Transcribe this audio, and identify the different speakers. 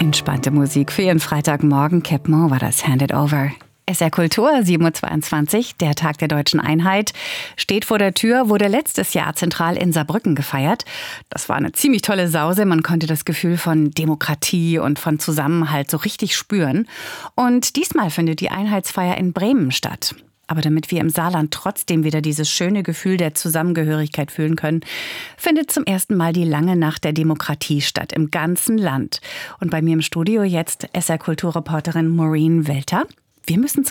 Speaker 1: Entspannte Musik für Ihren Freitagmorgen. Cap Mo war das Hand It Over. SR Kultur, 7.22 Uhr, der Tag der Deutschen Einheit, steht vor der Tür, wurde letztes Jahr zentral in Saarbrücken gefeiert. Das war eine ziemlich tolle Sause. Man konnte das Gefühl von Demokratie und von Zusammenhalt so richtig spüren. Und diesmal findet die Einheitsfeier in Bremen statt. Aber damit wir im Saarland trotzdem wieder dieses schöne Gefühl der Zusammengehörigkeit fühlen können, findet zum ersten Mal die lange Nacht der Demokratie statt, im ganzen Land. Und bei mir im Studio jetzt SR-Kulturreporterin Maureen Welter. Wir müssen